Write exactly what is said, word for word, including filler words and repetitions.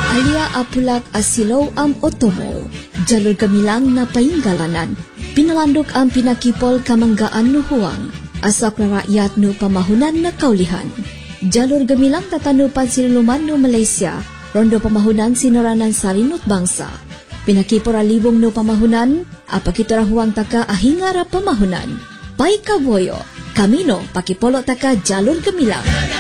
Alia apulak asilaw am otomo, jalur gamilang na painggalanan, pinalandok ang pinakipol kamanggaan no huwang, asak na rakyat no pamahunan na kaulihan. Jalur gamilang tatanupan sinuluman no Malaysia, rondo pamahunan sinoranan salinot bangsa. Pinakipora libong no pamahunan, apakitora huwang taka ahingara pamahunan. Pai kaboyo, kamino pakipolo taka jalur gamilang.